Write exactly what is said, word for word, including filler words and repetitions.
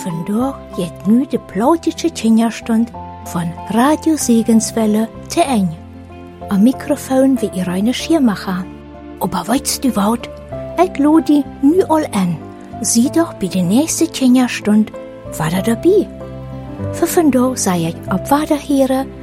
vandaag geht nu de plautische Kinderstund von Radio Segenswelle te Ende. Am Mikrofon wie Irene Schirmacher. Aber weißt du was? Ich lade dich nu all an. Sieh doch bei der nächsten Kinderstund wieder dabei. Für vandaag sei ich auf Wiederhören